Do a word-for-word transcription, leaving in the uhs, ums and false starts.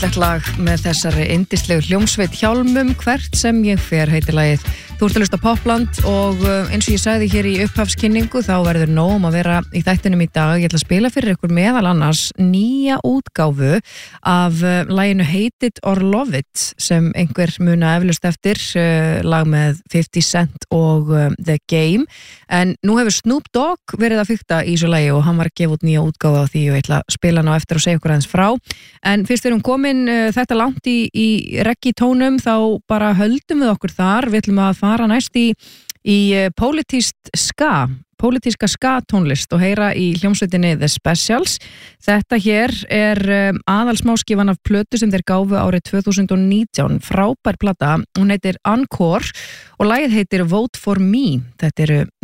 Fallegt lag með þessari yndislegu hljómsveit Hjálmum, hvert sem ég fer heitir lagið. Þú ert að hlusta á Popland og eins og ég sagði hér í upphafskynningu þá verður nóg um að vera í þættinum í dag. Ég ætla að spila fyrir ykkur meðal annars nýja útgáfu af laginu Hate It or Love It sem einhver muna eflaust eftir, lag með fifty cent og The Game. En nú hefur Snoop Dogg verið að fikta í þessu lagi og hann var að gefa út nýja útgáfu á því og ég ætla að spila hann á eftir og segja ykkur aðeins frá. En fyrst erum komin uh, þetta langt í, í reggaetónum þá bara höldum við okkur þar. Við ætlum að fara næst í, í uh, pólitískt ska, pólitíska ska tónlist og heyra í hljómsveitinni The Specials. Þetta hér er um, aðalsmáskifan af plötu sem þeir gáfu árið tvö þúsund og nítján. Frábær plata, hún heitir Encore og lagið heitir Vote for Me. Þetta eru